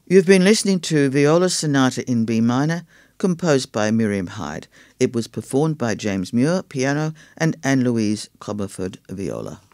You've been listening to Viola Sonata in B minor, composed by Miriam Hyde. It was performed by James Muir, piano, and Anne-Louise Cobberford, viola.